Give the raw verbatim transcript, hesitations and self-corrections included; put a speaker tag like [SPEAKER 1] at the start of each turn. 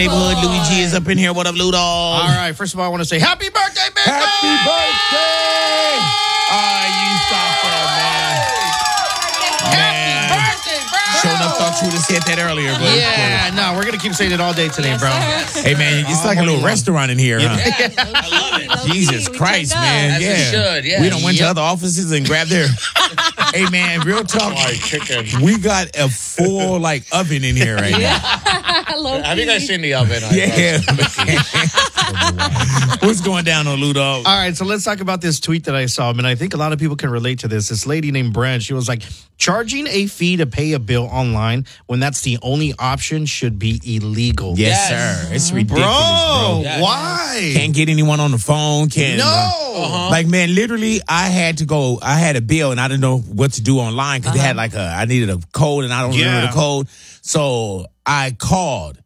[SPEAKER 1] neighborhood. Louis G is up in here. What up, Ludo?
[SPEAKER 2] All right. First of all, I want to say happy birthday, Big Dog!
[SPEAKER 1] Happy birthday! Ah, you stop that, man.
[SPEAKER 2] Happy birthday, bro!
[SPEAKER 1] Sure enough, thought you would have said that earlier. But
[SPEAKER 2] Yeah, no, we're going to keep saying it all day today, bro.
[SPEAKER 1] Hey, man, it's like a little restaurant in here, huh?
[SPEAKER 3] Yeah, I love it.
[SPEAKER 1] Jesus Christ, man.
[SPEAKER 3] As it
[SPEAKER 1] Yeah.
[SPEAKER 3] should, yeah.
[SPEAKER 1] We done went to
[SPEAKER 2] Yep.
[SPEAKER 1] other offices and grabbed their. Hey, man, real talk. We got a full, like, oven in here right now.
[SPEAKER 3] Have you guys seen the oven?
[SPEAKER 1] Yeah. What's going down on Ludo?
[SPEAKER 2] All right, so let's talk about this tweet that I saw. I mean, I think a lot of people can relate to this. This lady named Brand, she was like, charging a fee to pay a bill online when that's the only option should be illegal.
[SPEAKER 1] Yes,
[SPEAKER 3] Yes.
[SPEAKER 1] sir. It's ridiculous,
[SPEAKER 2] Bro,
[SPEAKER 1] bro.
[SPEAKER 3] Yes.
[SPEAKER 2] why?
[SPEAKER 1] Can't get anyone on the phone. Can't.
[SPEAKER 2] no.
[SPEAKER 3] Uh-huh.
[SPEAKER 1] Like, man, literally, I had to go. I had a bill and I didn't know what to do online because they had like a, I needed a code and I don't
[SPEAKER 2] Yeah.
[SPEAKER 1] remember the code. So I called